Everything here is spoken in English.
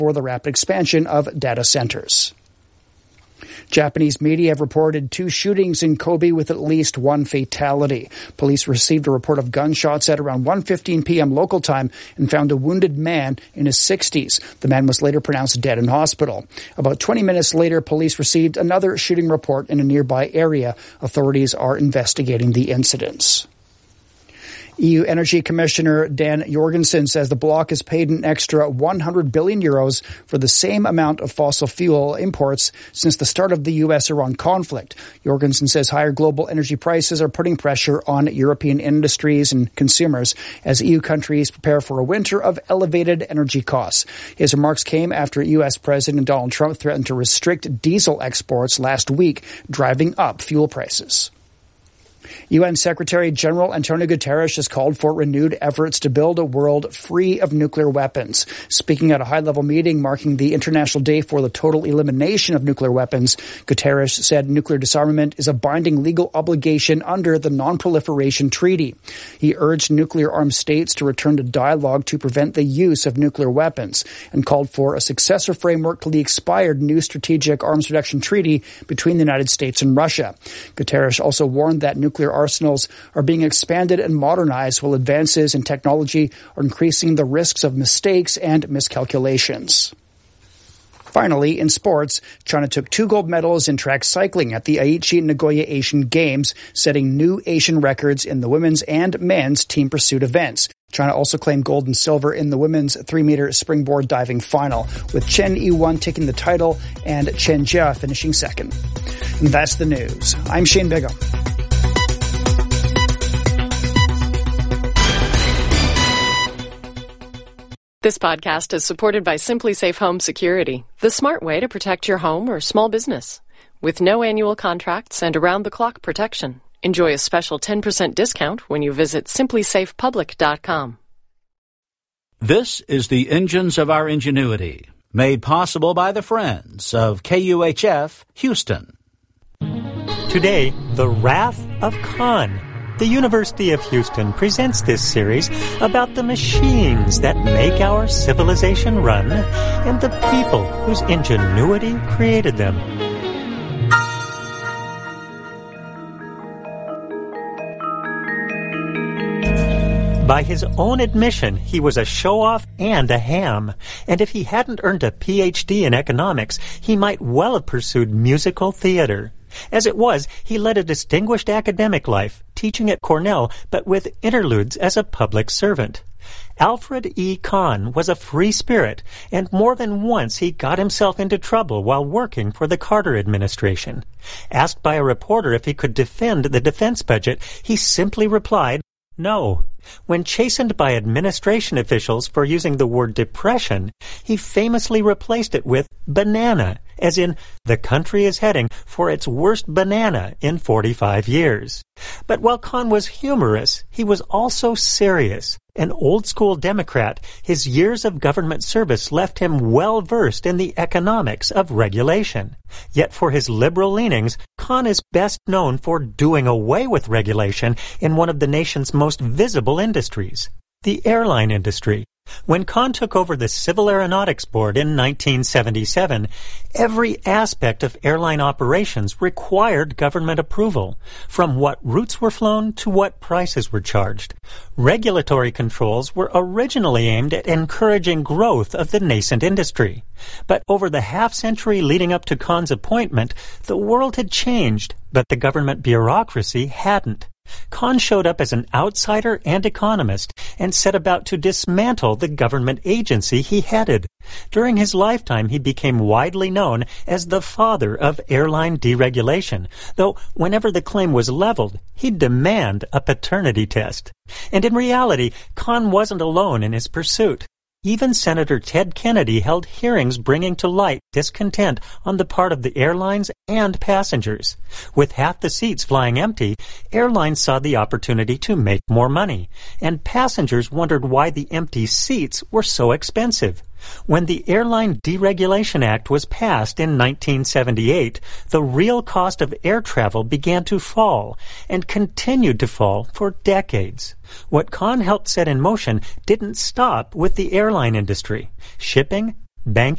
for the rapid expansion of data centers. Japanese media have reported 2 shootings in Kobe with at least 1 fatality. Police received a report of gunshots at around 1:15 p.m. local time and found a wounded man in his 60s. The man was later pronounced dead in hospital. About 20 minutes later, police received another shooting report in a nearby area. Authorities are investigating the incidents. EU Energy Commissioner Dan Jorgensen says the bloc has paid an extra 100 billion euros for the same amount of fossil fuel imports since the start of the U.S.-Iran conflict. Jorgensen says higher global energy prices are putting pressure on European industries and consumers as EU countries prepare for a winter of elevated energy costs. His remarks came after U.S. President Donald Trump threatened to restrict diesel exports last week, driving up fuel prices. UN Secretary-General Antonio Guterres has called for renewed efforts to build a world free of nuclear weapons. Speaking at a high-level meeting marking the International Day for the Total Elimination of Nuclear Weapons, Guterres said nuclear disarmament is a binding legal obligation under the Non-Proliferation Treaty. He urged nuclear-armed states to return to dialogue to prevent the use of nuclear weapons and called for a successor framework to the expired New Strategic Arms Reduction Treaty between the United States and Russia. Guterres also warned that nuclear arsenals are being expanded and modernized while advances in technology are increasing the risks of mistakes and miscalculations. Finally, in sports, China took 2 gold medals in track cycling at the Aichi Nagoya Asian Games, setting new Asian records in the women's and men's team pursuit events. China also claimed gold and silver in the women's 3-meter springboard diving final, with Chen Yi-won taking the title and Chen Jia finishing second. And that's the news. I'm Shane Bigham. This podcast is supported by Simply Safe Home Security, the smart way to protect your home or small business. With no annual contracts and around-the-clock protection, enjoy a special 10% discount when you visit simplysafepublic.com. This is the Engines of Our Ingenuity, made possible by the friends of KUHF Houston. Today, The Wrath of Khan. The University of Houston presents this series about the machines that make our civilization run and the people whose ingenuity created them. By his own admission, he was a show-off and a ham. And if he hadn't earned a Ph.D. in economics, he might well have pursued musical theater. As it was, he led a distinguished academic life, teaching at Cornell, but with interludes as a public servant. Alfred E. Kahn was a free spirit, and more than once he got himself into trouble while working for the Carter administration. Asked by a reporter if he could defend the defense budget, he simply replied, "No." When chastened by administration officials for using the word depression, he famously replaced it with banana, as in, the country is heading for its worst banana in 45 years. But while Kahn was humorous, he was also serious. An old-school Democrat, his years of government service left him well-versed in the economics of regulation. Yet for his liberal leanings, Kahn is best known for doing away with regulation in one of the nation's most visible industries, the airline industry. When Kahn took over the Civil Aeronautics Board in 1977, every aspect of airline operations required government approval, from what routes were flown to what prices were charged. Regulatory controls were originally aimed at encouraging growth of the nascent industry. But over the half-century leading up to Kahn's appointment, the world had changed, but the government bureaucracy hadn't. Kahn showed up as an outsider and economist and set about to dismantle the government agency he headed. During his lifetime, he became widely known as the father of airline deregulation, though whenever the claim was leveled, he'd demand a paternity test. And in reality, Kahn wasn't alone in his pursuit. Even Senator Ted Kennedy held hearings bringing to light discontent on the part of the airlines and passengers. With half the seats flying empty, airlines saw the opportunity to make more money, and passengers wondered why the empty seats were so expensive. When the Airline Deregulation Act was passed in 1978, the real cost of air travel began to fall and continued to fall for decades. What Kahn helped set in motion didn't stop with the airline industry. Shipping, Bank